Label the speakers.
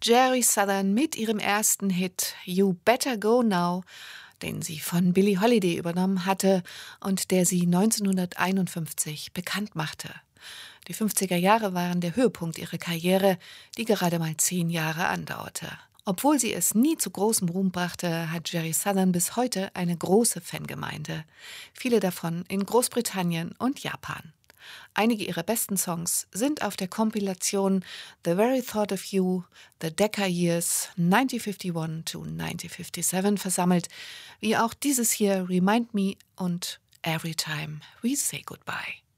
Speaker 1: Jerry Southern mit ihrem ersten Hit You Better Go Now, den sie von Billie Holiday übernommen hatte und der sie 1951 bekannt machte. Die 50er Jahre waren der Höhepunkt ihrer Karriere, die gerade mal 10 Jahre andauerte. Obwohl sie es nie zu großem Ruhm brachte, hat Jerry Southern bis heute eine große Fangemeinde. Viele davon in Großbritannien und Japan. Einige ihrer besten Songs sind auf der Kompilation The Very Thought of You, The Decca Years 1951 to 1957 versammelt, wie auch dieses hier Remind Me und Every Time We Say Goodbye.